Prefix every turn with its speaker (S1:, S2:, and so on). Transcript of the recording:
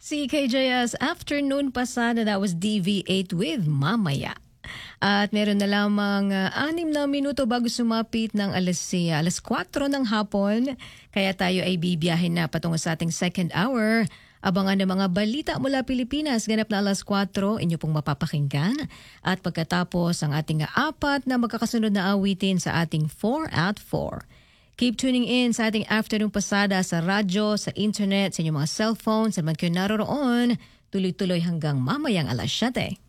S1: CKJS Afternoon Pasada, that was DV8 with Mamaya. At meron na lamang 6 na minuto bago sumapit ng alas 4 ng hapon. Kaya tayo ay bibiyahin na patungo sa ating second hour. Abangan ng mga balita mula Pilipinas, ganap na alas 4, inyo pong mapapakinggan. At pagkatapos ang ating 4 na magkakasunod na awitin sa ating 4 at 4. Keep tuning in sa ating Afternoon Pasada sa radyo, sa internet, sa inyong mga cellphone, sa man kayo naroroon. Tuloy-tuloy hanggang mamayang alas 7.